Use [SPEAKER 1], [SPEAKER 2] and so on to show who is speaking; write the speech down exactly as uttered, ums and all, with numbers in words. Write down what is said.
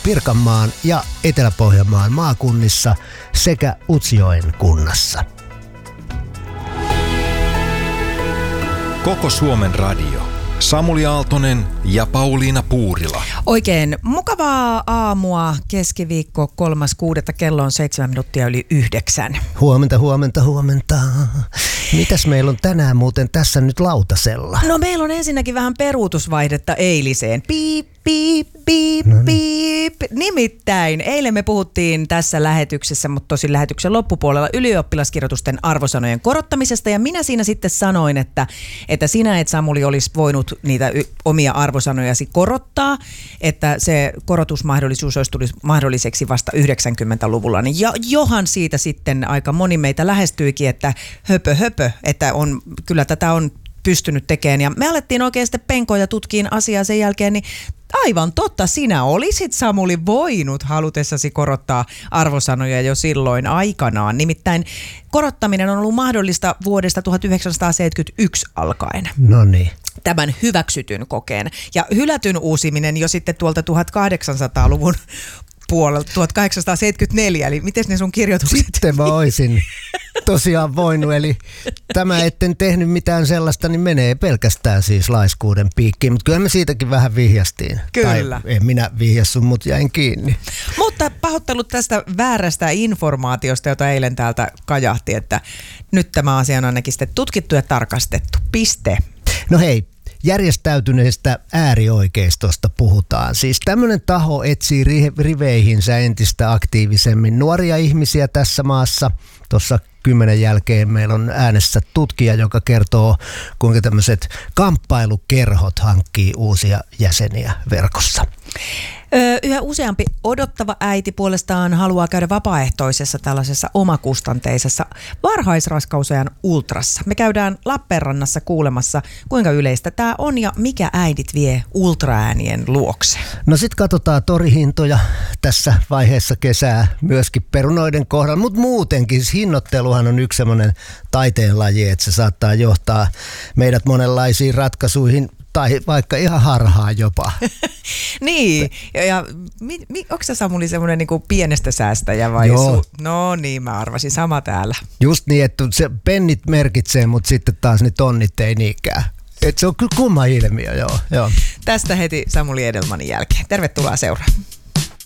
[SPEAKER 1] Pirkanmaan ja Etelä-Pohjanmaan maakunnissa sekä Utsjoen kunnassa.
[SPEAKER 2] Koko Suomen radio. Samuli Aaltonen ja Pauliina Puurila.
[SPEAKER 3] Oikein mukavaa aamua, keskiviikko kolmas kuudetta, kello on seitsemän minuuttia yli yhdeksän.
[SPEAKER 1] Huomenta, huomenta, huomenta. Mitäs meillä on tänään muuten tässä nyt lautasella?
[SPEAKER 3] No meillä on ensinnäkin vähän peruutusvaihdetta eiliseen. Piip, piip, piip, no niin. piip. Nimittäin eilen me puhuttiin tässä lähetyksessä, mutta tosin lähetyksen loppupuolella ylioppilaskirjoitusten arvosanojen korottamisesta. Ja minä siinä sitten sanoin, että, että sinä et Samuli olisi voinut niitä y- omia arvosanojasi korottaa, että se korotusmahdollisuus olisi tullut mahdolliseksi vasta yhdeksänkymmentäluvulla. Niin ja johan siitä sitten aika moni meitä lähestyikin, että höpö höpö, että on, kyllä tätä on pystynyt tekemään. Ja me alettiin oikein sitten penkoa ja tutkiin asiaa sen jälkeen, niin aivan totta, sinä olisit Samuli voinut halutessasi korottaa arvosanoja jo silloin aikanaan. Nimittäin korottaminen on ollut mahdollista vuodesta tuhatyhdeksänsataaseitsemänkymmentäyksi alkaen.
[SPEAKER 1] No niin.
[SPEAKER 3] Tämän hyväksytyn kokeen. Ja hylätyn uusiminen jo sitten tuolta tuhatkahdeksansataaluvun puolelta, tuhatkahdeksansataaseitsemänkymmentäneljä, eli miten ne sun kirjoitukset?
[SPEAKER 1] Sitten mä oisin tosiaan voinut, eli tämä etten tehnyt mitään sellaista, niin menee pelkästään siis laiskuuden piikkiin, mutta kyllä me siitäkin vähän vihjastiin.
[SPEAKER 3] Kyllä.
[SPEAKER 1] Tai en minä vihjassun, mutta jäin kiinni.
[SPEAKER 3] Mutta pahoittelut tästä väärästä informaatiosta, jota eilen täältä kajahti, että nyt tämä asia on ainakin sitten tutkittu ja tarkastettu. Piste.
[SPEAKER 1] No hei. Järjestäytyneestä äärioikeistosta puhutaan. Siis tämmöinen taho etsii riveihinsä entistä aktiivisemmin nuoria ihmisiä tässä maassa. Tuossa kymmenen jälkeen meillä on äänessä tutkija, joka kertoo, kuinka tämmöiset kamppailukerhot hankkii uusia jäseniä verkossa.
[SPEAKER 3] Yhä useampi odottava äiti puolestaan haluaa käydä vapaaehtoisessa tällaisessa omakustanteisessa varhaisraskausajan ultrassa. Me käydään Lappeenrannassa kuulemassa, kuinka yleistä tämä on ja mikä äidit vie ultraäänien luokse.
[SPEAKER 1] No sit katsotaan torihintoja tässä vaiheessa kesää myöskin perunoiden kohdalla, mutta muutenkin hinnoitteluhan on yksi semmoinen taiteenlaji, että se saattaa johtaa meidät monenlaisiin ratkaisuihin tai vaikka ihan harhaan jopa.
[SPEAKER 3] Niin, ja, ja mi, mi, onko sä Samuli semmoinen niinku pienestä säästäjä vai?
[SPEAKER 1] Joo.
[SPEAKER 3] Su- no niin, mä arvasin, sama täällä.
[SPEAKER 1] Just niin, että se pennit merkitsee, mutta sitten taas ne tonnit ei niinkään. Et se on kyllä kumma ilmiö, joo, joo.
[SPEAKER 3] Tästä heti Samuli Edelmanin jälkeen. Tervetuloa seuraan.